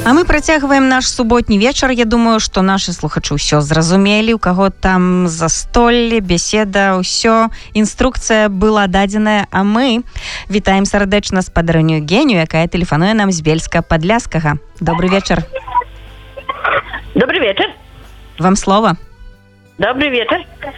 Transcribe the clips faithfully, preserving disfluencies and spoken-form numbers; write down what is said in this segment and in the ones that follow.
А мы працягваем наш суботні вечар. Я думаю, што нашы слухачы ўсё зразумелі, у каго там застолле, беседа, ўсё, інструкцыя была дадзеная, а мы вітаем сардэчна спадарню Геню, якая тэлефануе нам з Бельска-Падляскага. Добрый вечар. Добрый вечер. Вам слово. Добрый вечер.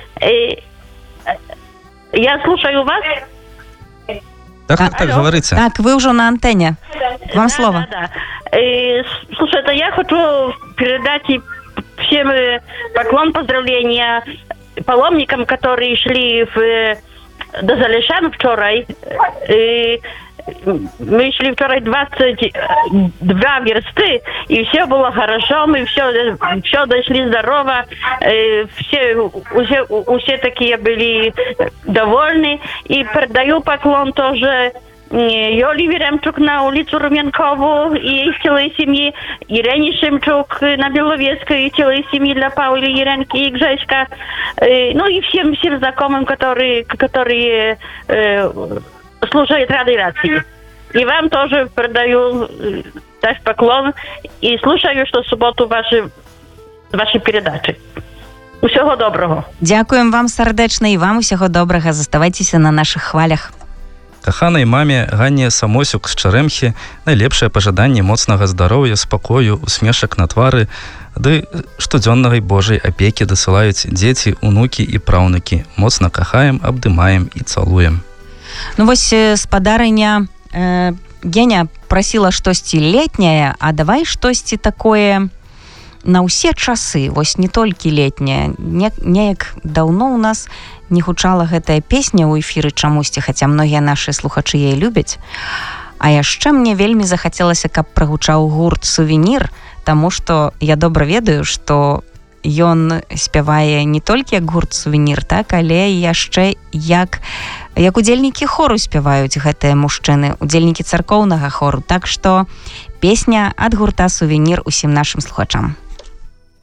Я слушаю вас. Так, так, так, говорите. Так, вы уже на антенне. Вам да, слово. Да, да. И, слушай, это я хочу передать всем поклон, поздравления паломникам, которые шли в, до Залешан вчера. И мы шли вчера двадцать два версты, и все было хорошо, мы все, все дошли здорово, все, все, все такие были довольны. И передаю поклон тоже Йоли Веремчук на улицу Руменкову и их целой семьи, Ирене Шимчук на Беловецкой и целой семьи для Паули, Иренки и Гжеська, ну и всем, всем знакомым, которые, которые э, слушают радиации. И вам тоже передаю наш поклон и слушаю, что в субботу ваши, ваши передачи. Усього доброго. Дякуем вам сардэчна і вам усяго добрага. Заставайцеся на наших хвалях. Каханай маме Ганне Самосюк з Чарэмхі найлепшае пажаданне моцнага здароўя, спакою, усмешак на твары, ды штодзённага Божай апекі дасылаюць дзеці, унукі і праўнукі. Моцна кахаем, абдымаем і цалуем. Ну вось спадарыня э, Геня прасіла штосьці летняе, а давай штосьці такое на ўсе часы, вось не толькі летняе. Не, неяк даўно ў нас не гучала гэтая песня ў эфіры чамусьці, хаця многія нашы слухачы яе любяць. А яшчэ мне вельмі захацелася, каб прагучаў гурт «Сувенір», таму што я добра ведаю, што ён спявае не толькі як гурт «Сувенір», так, але яшчэ як, як удзельнікі хору спяваюць гэтыя мужчыны, удзельнікі царкоўнага хору. Так што песня ад гурта «Сувенір» усім нашым слухачам.